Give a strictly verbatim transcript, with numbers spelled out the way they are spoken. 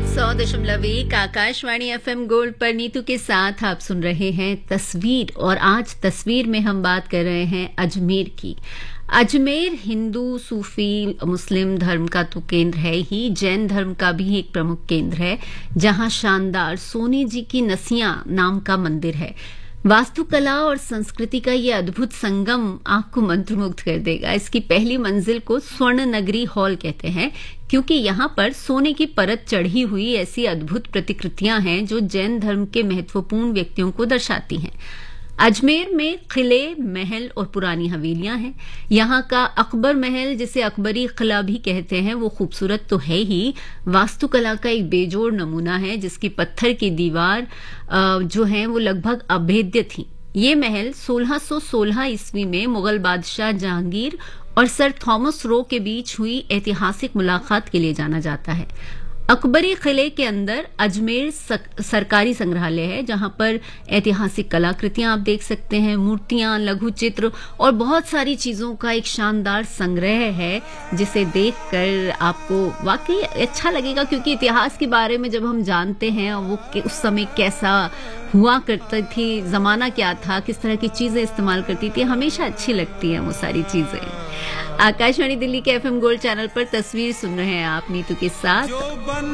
सौ दशमलव एक आकाशवाणी एफएम गोल्ड पर नीतू के साथ आप सुन रहे हैं तस्वीर। और आज तस्वीर में हम बात कर रहे हैं अजमेर की। अजमेर हिंदू सूफी मुस्लिम धर्म का तो केंद्र है ही, जैन धर्म का भी एक प्रमुख केंद्र है, जहां शानदार सोने जी की नसिया नाम का मंदिर है। वास्तुकला और संस्कृति का ये अद्भुत संगम आंख को मंत्रमुग्ध कर देगा। इसकी पहली मंजिल को स्वर्ण नगरी हॉल कहते हैं, क्योंकि यहाँ पर सोने की परत चढ़ी हुई ऐसी अद्भुत प्रतिकृतियां हैं जो जैन धर्म के महत्वपूर्ण व्यक्तियों को दर्शाती हैं। अजमेर में किले, महल और पुरानी हवेलियां हैं। यहाँ का अकबर महल, जिसे अकबरी किला भी कहते हैं, वो खूबसूरत तो है ही, वास्तुकला का एक बेजोड़ नमूना है, जिसकी पत्थर की दीवार जो है वो लगभग अभेद्य थी। ये महल सोलह सौ सोलह ईस्वी में मुगल बादशाह जहांगीर और सर थॉमस रो के बीच हुई ऐतिहासिक मुलाकात के लिए जाना जाता है। अकबरी किले के अंदर अजमेर सरकारी संग्रहालय है, जहां पर ऐतिहासिक कलाकृतियां आप देख सकते हैं, मूर्तियां, लघु चित्र और बहुत सारी चीजों का एक शानदार संग्रह है, जिसे देखकर आपको वाकई अच्छा लगेगा। क्योंकि इतिहास के बारे में जब हम जानते हैं वो उस समय कैसा हुआ करती थी, जमाना क्या था, किस तरह की चीजें इस्तेमाल करती थी, हमेशा अच्छी लगती हैं वो सारी चीजें। आकाशवाणी दिल्ली के एफएम गोल्ड चैनल पर तस्वीर सुन रहे हैं आप नीतू के साथ।